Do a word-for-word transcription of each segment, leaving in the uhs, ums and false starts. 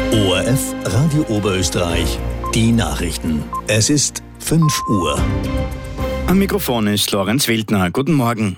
O R F Radio Oberösterreich, die Nachrichten. Es ist fünf Uhr. Am Mikrofon ist Lorenz Wildner. Guten Morgen.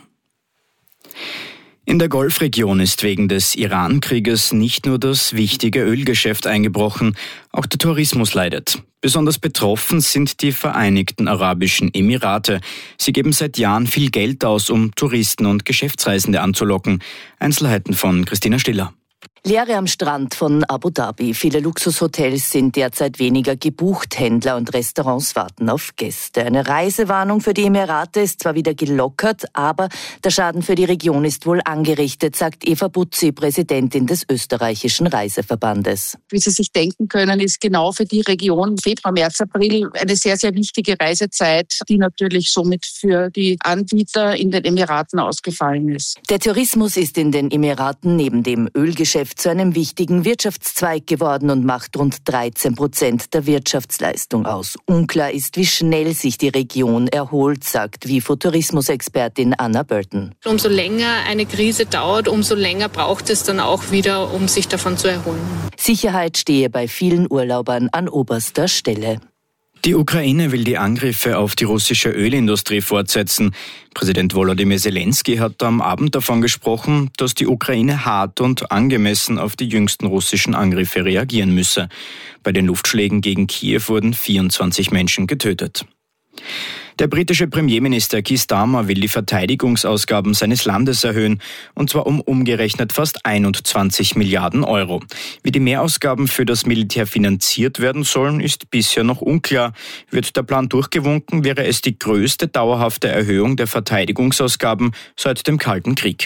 In der Golfregion ist wegen des Iran-Krieges nicht nur das wichtige Ölgeschäft eingebrochen, auch der Tourismus leidet. Besonders betroffen sind die Vereinigten Arabischen Emirate. Sie geben seit Jahren viel Geld aus, um Touristen und Geschäftsreisende anzulocken. Einzelheiten von Christina Stiller. Leere am Strand von Abu Dhabi. Viele Luxushotels sind derzeit weniger gebucht. Händler und Restaurants warten auf Gäste. Eine Reisewarnung für die Emirate ist zwar wieder gelockert, aber der Schaden für die Region ist wohl angerichtet, sagt Eva Butzi, Präsidentin des österreichischen Reiseverbandes. Wie Sie sich denken können, ist genau für die Region Februar, März, April eine sehr, sehr wichtige Reisezeit, die natürlich somit für die Anbieter in den Emiraten ausgefallen ist. Der Tourismus ist in den Emiraten neben dem Ölgeschäft zu einem wichtigen Wirtschaftszweig geworden und macht rund dreizehn Prozent der Wirtschaftsleistung aus. Unklar ist, wie schnell sich die Region erholt, sagt V I F O-Tourismusexpertin Anna Burton. Umso länger eine Krise dauert, umso länger braucht es dann auch wieder, um sich davon zu erholen. Sicherheit stehe bei vielen Urlaubern an oberster Stelle. Die Ukraine will die Angriffe auf die russische Ölindustrie fortsetzen. Präsident Volodymyr Zelensky hat am Abend davon gesprochen, dass die Ukraine hart und angemessen auf die jüngsten russischen Angriffe reagieren müsse. Bei den Luftschlägen gegen Kiew wurden vierundzwanzig Menschen getötet. Der britische Premierminister Keir Starmer will die Verteidigungsausgaben seines Landes erhöhen, und zwar um umgerechnet fast einundzwanzig Milliarden Euro. Wie die Mehrausgaben für das Militär finanziert werden sollen, ist bisher noch unklar. Wird der Plan durchgewunken, wäre es die größte dauerhafte Erhöhung der Verteidigungsausgaben seit dem Kalten Krieg.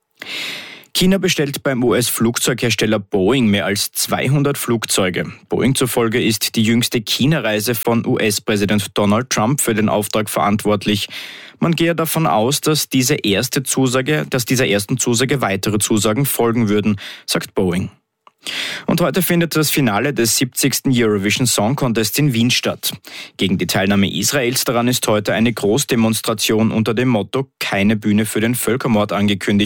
China bestellt beim U S-Flugzeughersteller Boeing mehr als zweihundert Flugzeuge. Boeing zufolge ist die jüngste China-Reise von U S-Präsident Donald Trump für den Auftrag verantwortlich. Man gehe davon aus, dass diese erste Zusage, dass dieser ersten Zusage weitere Zusagen folgen würden, sagt Boeing. Und heute findet das Finale des siebzigsten Eurovision Song Contest in Wien statt. Gegen die Teilnahme Israels daran ist heute eine Großdemonstration unter dem Motto „Keine Bühne für den Völkermord" angekündigt.